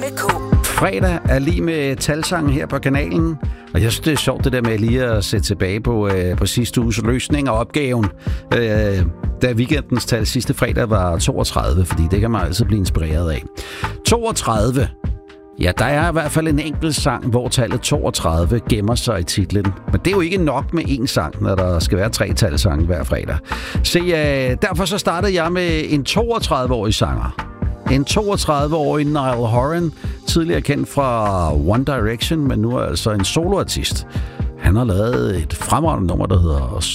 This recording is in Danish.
med K. Fredag er lige med talsangen her på kanalen. Og jeg synes, det er sjovt det der med lige at sætte tilbage på sidste uges løsning og opgaven. Da weekendens tal sidste fredag var 32, fordi det kan man altid blive inspireret af. 32. Ja, der er i hvert fald en enkelt sang, hvor tallet 32 gemmer sig i titlen. Men det er jo ikke nok med én sang, når der skal være 3 talsange hver fredag. Så derfor så startede jeg med en 32-årig sanger. En 32-årig Niall Horan, tidligere kendt fra One Direction, men nu er altså en soloartist. Han har lavet et fremragende nummer, der hedder